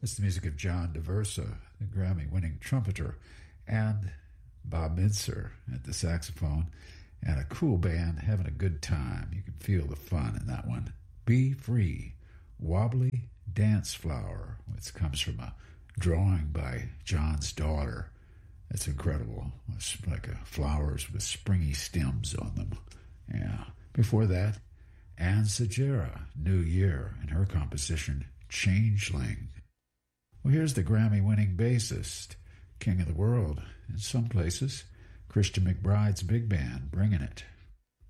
It's the music of John DeVersa, the Grammy-winning trumpeter, and Bob Mintzer at the saxophone, and a cool band having a good time. You can feel the fun in that one. Be Free, Wobbly Dance Flower, which comes from a drawing by John's daughter. It's incredible. It's like flowers with springy stems on them. Yeah. Before that, Ann Sagera, New Year, and her composition, Changeling. Well, here's the Grammy-winning bassist, king of the world in some places, Christian McBride's big band, bringing it